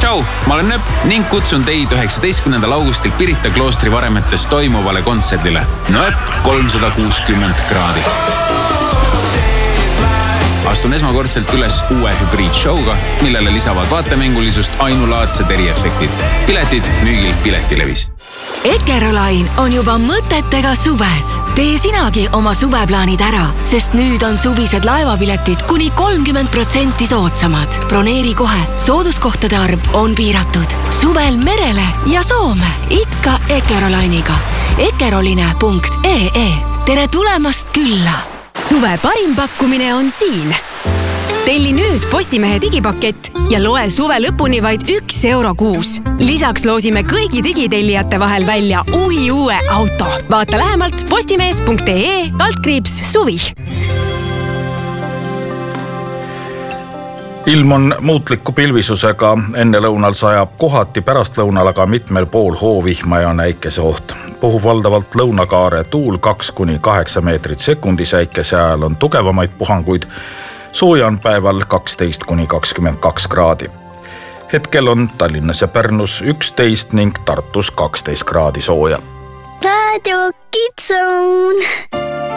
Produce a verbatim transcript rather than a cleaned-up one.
Tšau, ma olen Nööp ning kutsun teid üheksateistkümnendal augustil Pirita kloostri varemetes toimuvale kontserdile. Nööp kolmsada kuuskümmend kraadi. Astun esmakordselt üles uue hübriidshowga, millele lisavad vaatemängulisust ainulaadsed eriefektid. Piletid müügil Piletilevis. Eckerolain on juba mõtetega suves. Tee sinagi oma suveplaanid ära, sest nüüd on suvised laevapiletid kuni kolmkümmend protsenti soodsamad. Broneeri kohe, sooduskohtade arv on piiratud. Suvel merele ja Soome, ikka Eckerolainiga. Eckeroline punkt ee. Tere tulemast külla! Suve parim pakkumine on siin. Telli nüüd Postimehe digipakett ja loe suve lõpuni vaid üks euro kuus. Lisaks loosime kõigi digitellijate vahel välja uhi uue auto. Vaata lähemalt postimees punkt ee kaldkriips suvi. Ilm on muutliku pilvisusega, enne lõunal sajab kohati pärastlõunal aga mitmel pool hoovihma ja näikese oht. Puhub valdavalt lõunakaare tuul kaks kuni kaheksa meetrit sekundis, äikese ajal on tugevamaid puhanguid. Sooja on päeval kaksteist kuni kakskümmend kaks kraadi. Hetkel on Tallinnas ja Pärnus üksteist ning Tartus kaksteist kraadi sooja. Radio Kids Zone.